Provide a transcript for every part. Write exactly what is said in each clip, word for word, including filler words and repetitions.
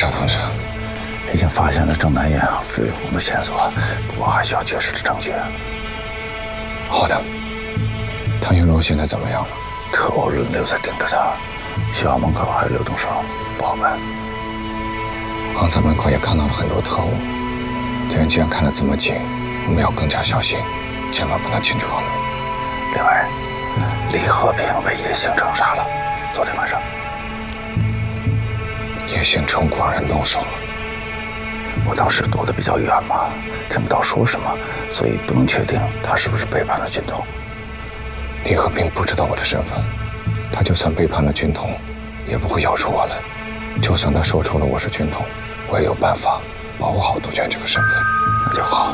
沙同志， 已经发现了郑南燕和傅卫红的线索，不过还需要确实的证据。 好的。唐云柔现在怎么样了？ 特务轮流在盯着他，学校门口还有流动手，不好办。 刚才门口也看到了很多特务，天既然看得这么紧，我们要更加小心，千万不能轻举妄动。 另外，李和平被叶星辰杀了，昨天晚上。 叶星辰果然动手了。 我当时躲得比较远嘛，听不到说什么，所以不能确定他是不是背叛了军统。 李和平不知道我的身份，他就算背叛了军统，也不会咬出我来。就算他说出了我是军统，我也有办法保护好杜鹃这个身份。 那就好。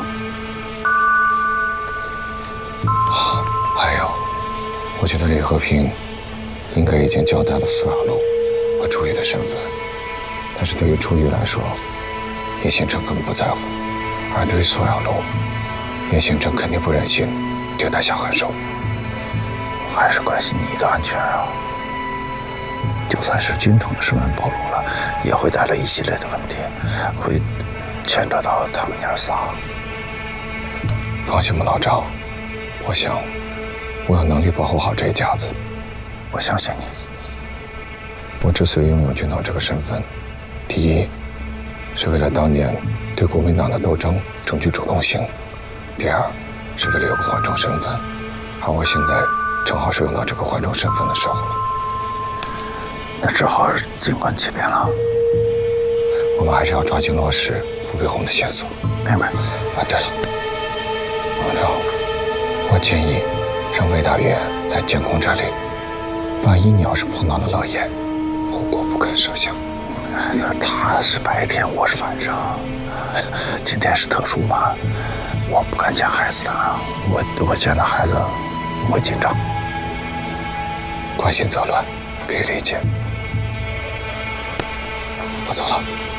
还有，我觉得李和平应该已经交代了苏雅露和楚玉的身份，但是对于楚玉来说，叶星辰根本不在乎；而对于苏雅露，叶星辰肯定不忍心对他下狠手。 我还是关心你的安全啊！就算是军统的身份暴露了，也会带来一系列的问题，会牵扯到他们娘仨。 放心吧，老赵，我想我有能力保护好这一家子。 我相信你。 我之所以拥有军统这个身份，第一是为了当年对国民党的斗争争取主动性，第二是为了有个缓冲身份，而我现在正好是用到这个缓冲身份的时候了。 那只好静观其变了。 我们还是要抓紧落实傅卫红的线索。 明白。 啊，对了，老赵，我建议让魏大元来监控这里，万一你要是碰到了乐言，后果不堪设想。 他是白天，我是晚上，今天是特殊嘛，我不敢见孩子的，我我见到孩子会紧张。 关心则乱，可以理解。我走了。